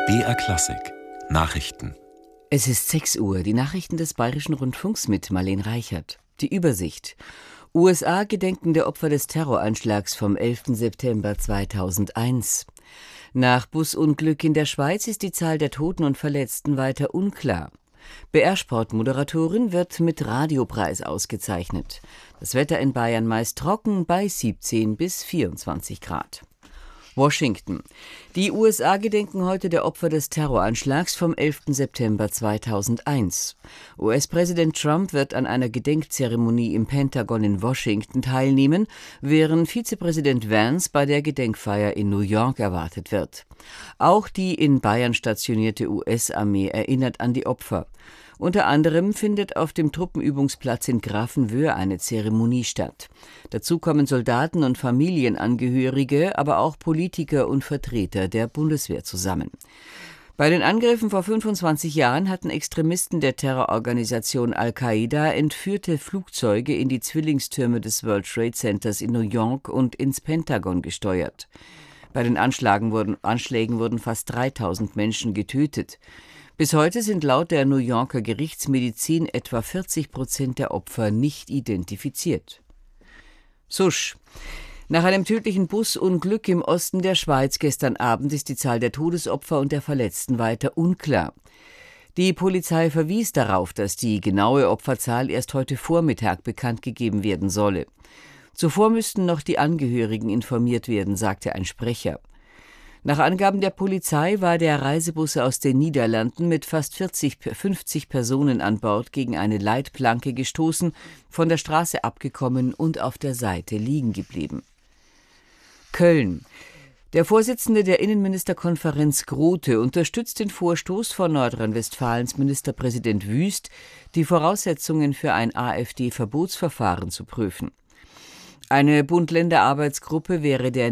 BR Klassik Nachrichten. Es ist 6 Uhr, die Nachrichten des Bayerischen Rundfunks mit Marlene Reichert. Die Übersicht. USA gedenken der Opfer des Terroranschlags vom 11. September 2001. Nach Busunglück in der Schweiz ist die Zahl der Toten und Verletzten weiter unklar. BR-Sport-Moderatorin wird mit Radiopreis ausgezeichnet. Das Wetter in Bayern meist trocken bei 17 bis 24 Grad. Washington. Die USA gedenken heute der Opfer des Terroranschlags vom 11. September 2001. US-Präsident Trump wird an einer Gedenkzeremonie im Pentagon in Washington teilnehmen, während Vizepräsident Vance bei der Gedenkfeier in New York erwartet wird. Auch die in Bayern stationierte US-Armee erinnert an die Opfer. Unter anderem findet auf dem Truppenübungsplatz in Grafenwöhr eine Zeremonie statt. Dazu kommen Soldaten und Familienangehörige, aber auch Politiker und Vertreter der Bundeswehr zusammen. Bei den Angriffen vor 25 Jahren hatten Extremisten der Terrororganisation Al-Qaida entführte Flugzeuge in die Zwillingstürme des World Trade Centers in New York und ins Pentagon gesteuert. Bei den Anschlägen wurden fast 3000 Menschen getötet. Bis heute sind laut der New Yorker Gerichtsmedizin etwa 40% der Opfer nicht identifiziert. Susch. Nach einem tödlichen Busunglück im Osten der Schweiz gestern Abend ist die Zahl der Todesopfer und der Verletzten weiter unklar. Die Polizei verwies darauf, dass die genaue Opferzahl erst heute Vormittag bekannt gegeben werden solle. Zuvor müssten noch die Angehörigen informiert werden, sagte ein Sprecher. Nach Angaben der Polizei war der Reisebus aus den Niederlanden mit fast 50 Personen an Bord gegen eine Leitplanke gestoßen, von der Straße abgekommen und auf der Seite liegen geblieben. Köln. Der Vorsitzende der Innenministerkonferenz Grote unterstützt den Vorstoß von Nordrhein-Westfalens Ministerpräsident Wüst, die Voraussetzungen für ein AfD-Verbotsverfahren zu prüfen. Eine Bund-Länder-Arbeitsgruppe wäre der